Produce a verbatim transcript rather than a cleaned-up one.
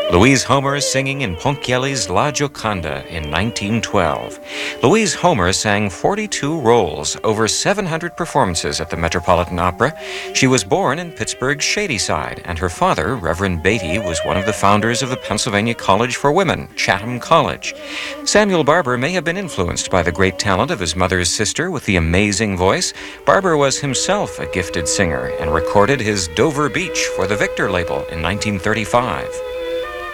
Louise Homer singing in Ponchielli's La Gioconda in nineteen twelve. Louise Homer sang forty-two roles, over seven hundred performances at the Metropolitan Opera. She was born in Pittsburgh's Shadyside, and her father, Reverend Beatty, was one of the founders of the Pennsylvania College for Women, Chatham College. Samuel Barber may have been influenced by the great talent of his mother's sister with the amazing voice. Barber was himself a gifted singer and recorded his Dover Beach for the Victor label in nineteen thirty-five.